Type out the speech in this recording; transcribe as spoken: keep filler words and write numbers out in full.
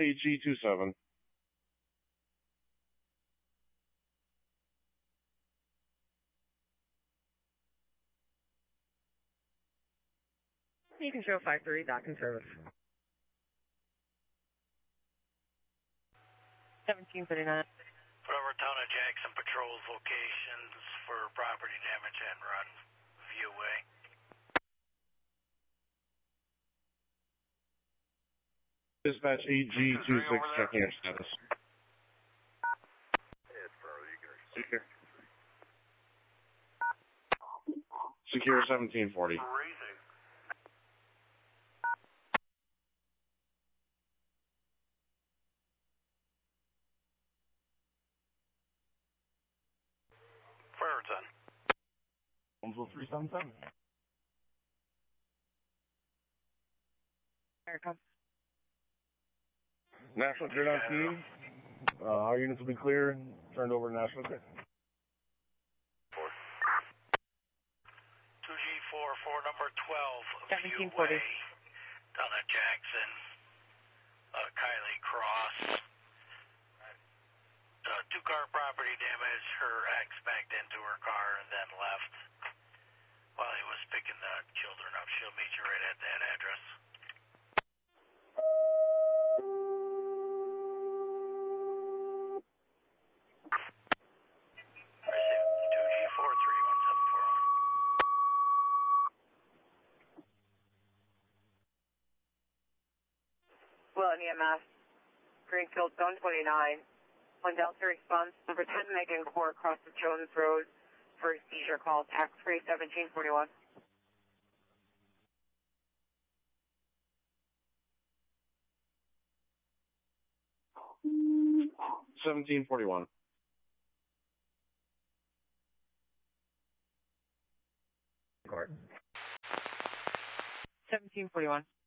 A G two seven. You can show five three, dock in service. seventeen thirty-nine. Whatever town of Jackson patrols locations for property damage and run view way. Dispatch A G two six checking your status. Secure. Secure seventeen forty. Fireworks on. One three seven seven. Here it comes. National Grid on scene. Uh, our units will be clear and turned over to National Grid. two G four four number twelve. seventeen View forty. Way, down at Jackson. Uh, Kylie Cross. Uh, two car property damage. Her ex backed into her car and then left while he was picking the children up. She'll meet you right at that address. two G four three one seven four one. Well, E M S. Greenfield, zone twenty-nine. One Delta response, number ten Megan Core across the Jones Road for a seizure call, tax free seventeen forty-one. seventeen forty-one. seventeen forty-one.